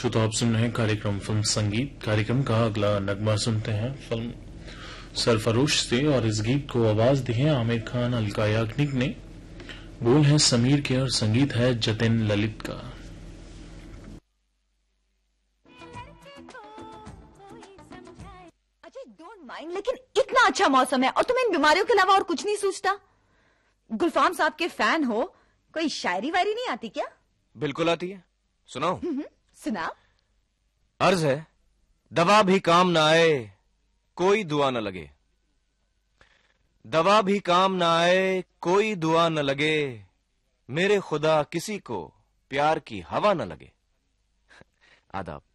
श्रोता आप सुन रहे हैं कार्यक्रम फिल्म संगीत। कार्यक्रम का अगला नगमा सुनते हैं फिल्म सरफरोश से, और इस गीत को आवाज दी है आमिर खान, अलका याग्निक ने। बोल है समीर के और संगीत है जतिन ललित का। अजय डोंट माइंड, लेकिन इतना अच्छा मौसम है और तुम्हें इन बीमारियों के अलावा और कुछ नहीं सूझता? गुलफाम साहब के फैन हो, कोई शायरी वायरी नहीं आती क्या? बिल्कुल आती है, सुनाओ। सुना। अर्ज है, दवा भी काम ना आए कोई दुआ न लगे, दवा भी काम ना आए कोई दुआ न लगे, मेरे खुदा किसी को प्यार की हवा न लगे। आदाब।